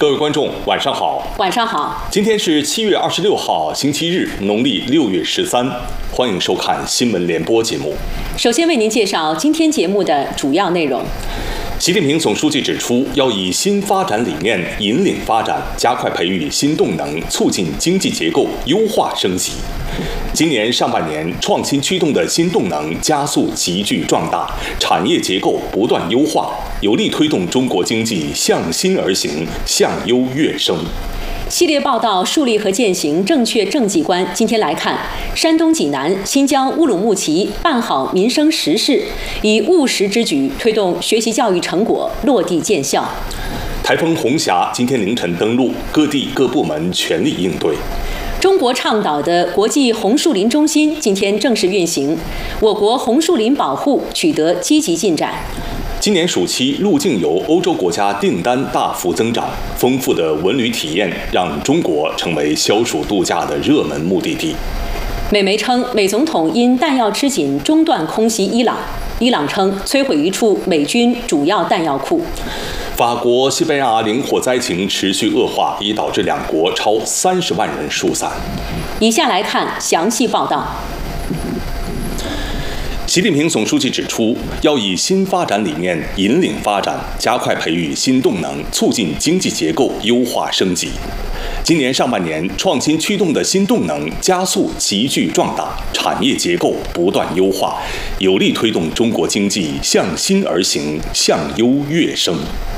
各位观众，晚上好。 晚上好。 今天是7月26号，星期日，农历6月13。欢迎收看新闻联播节目。 首先为您介绍今天节目的主要内容。 习近平总书记指出，要以新发展理念引领发展，加快培育新动能，促进经济结构优化升级。今年上半年，创新驱动的新动能加速急剧壮大，产业结构不断优化，有力推动中国经济向新而行，向优跃升。 系列报道树立和践行正确政绩观。今天来看，山东济南、新疆乌鲁木齐办好民生实事，以务实之举推动学习教育成果落地见效。 台风红霞今天凌晨登陆，各地各部门全力应对。 中国倡导的国际红树林中心今天正式运行，我国红树林保护取得积极进展。 今年暑期入境游欧洲国家订单大幅增长，丰富的文旅体验让中国成为消暑度假的热门目的地。 美媒称，美总统因弹药吃紧中断空袭伊朗，伊朗称摧毁一处美军主要弹药库。 法国、西班牙林火灾情持续恶化，已导致两国超30万人疏散。 以下来看详细报道。 习近平总书记指出，要以新发展理念引领发展，加快培育新动能，促进经济结构优化升级。今年上半年，创新驱动的新动能加速急剧壮大，产业结构不断优化，有力推动中国经济向新而行，向优跃升。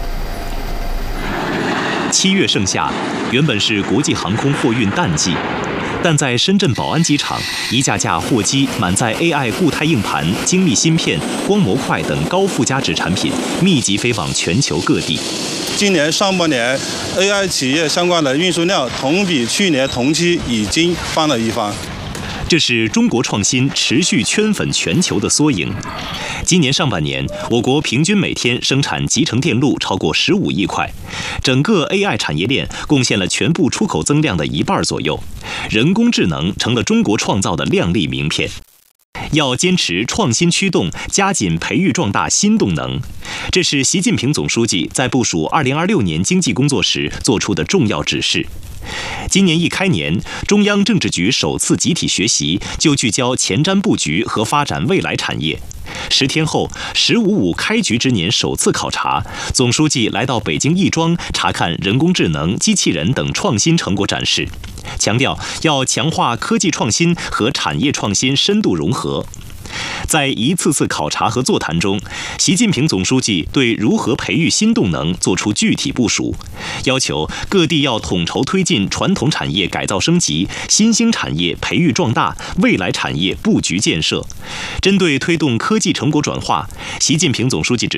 7月盛夏，原本是国际航空货运淡季。但在深圳宝安机场，一架架货机满载 AI 固态硬盘、精密芯片、光模块等高附加值产品，密集飞往全球各地。 今年上半年 AI 企业相关的运输量同比去年同期已经翻了一番。 这是中国创新持续圈粉全球的缩影。今年上半年，我国平均每天生产集成电路超过15亿块，整个 AI 产业链贡献了全部出口增量的1半左右。人工智能成了中国创造的亮丽名片。要坚持创新驱动，加紧培育壮大新动能，这是习近平总书记在部署2026年经济工作时作出的重要指示。今年一开年，中央政治局首次集体学习，就聚焦前瞻布局和发展未来产业。10天后，“15+5”开局之年首次考察，总书记来到北京亦庄查看人工智能、机器人等创新成果展示，强调要强化科技创新和产业创新深度融合。在一次次考察和座谈中，习近平总书记对如何培育新动能作出具体部署，要求各地要统筹推进传统产业改造升级、新兴产业培育壮大、未来产业布局建设。针对推动科技成果转化，习近平总书记指